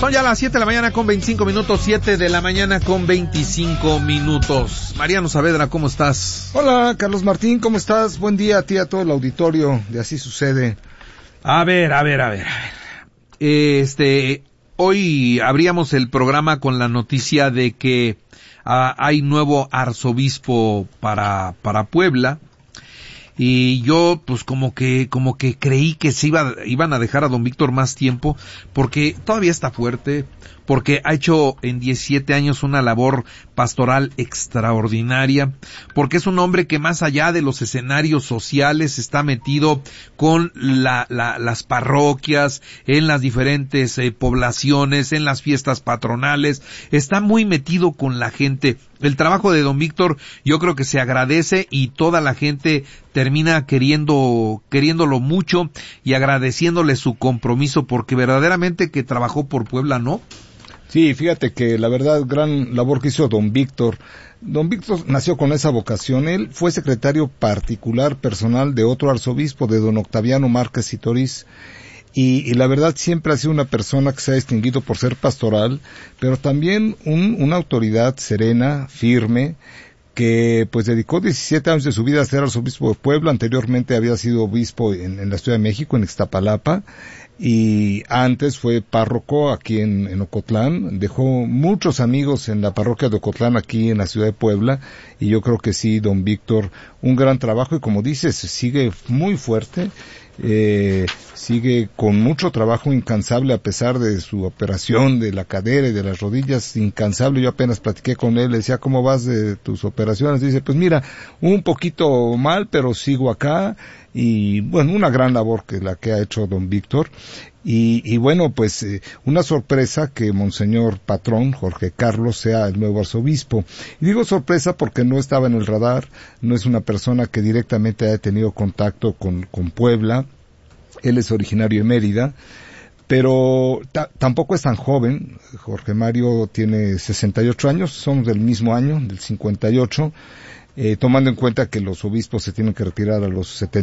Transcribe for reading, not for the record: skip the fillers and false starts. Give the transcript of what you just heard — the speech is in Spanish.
Son ya las 7 de la mañana con 25 minutos, 7 de la mañana con 25 minutos. Mariano Saavedra, ¿cómo estás? Hola, Carlos Martín, ¿cómo estás? Buen día a ti, a todo el auditorio de Así Sucede. A ver. Hoy abríamos el programa con la noticia de que hay nuevo arzobispo para Puebla. Y yo pues como que creí que iban a dejar a don Víctor más tiempo, porque todavía está fuerte, porque ha hecho en 17 años una labor pastoral extraordinaria, porque es un hombre que más allá de los escenarios sociales está metido con las parroquias, en las diferentes poblaciones, en las fiestas patronales, está muy metido con la gente. El trabajo de don Víctor yo creo que se agradece y toda la gente termina queriéndolo mucho y agradeciéndole su compromiso, porque verdaderamente que trabajó por Puebla, ¿no? Sí, fíjate que la verdad, gran labor que hizo don Víctor. Don Víctor nació con esa vocación. Él fue secretario particular personal de otro arzobispo, de don Octaviano Márquez y Toriz. Y la verdad siempre ha sido una persona que se ha distinguido por ser pastoral, pero también una autoridad serena, firme, que pues dedicó 17 años de su vida a ser arzobispo de Puebla. Anteriormente había sido obispo en la Ciudad de México, en Ixtapalapa, y antes fue párroco aquí en Ocotlán. Dejó muchos amigos en la parroquia de Ocotlán aquí en la ciudad de Puebla, y yo creo que sí, don Víctor, un gran trabajo, y como dices, sigue muy fuerte. Sigue con mucho trabajo, incansable, a pesar de su operación de la cadera y de las rodillas, incansable. Yo apenas platiqué con él, le decía, ¿cómo vas de tus operaciones? Dice, pues mira, un poquito mal, pero sigo acá. Y bueno, una gran labor la que ha hecho don Víctor. Y bueno, pues una sorpresa que Monseñor Patrón, Jorge Carlos, sea el nuevo arzobispo. Y digo sorpresa porque no estaba en el radar, no es una persona que directamente haya tenido contacto con Puebla. Él es originario de Mérida, pero tampoco es tan joven. Jorge Mario tiene 68 años, somos del mismo año, del 58, tomando en cuenta que los obispos se tienen que retirar a los 70.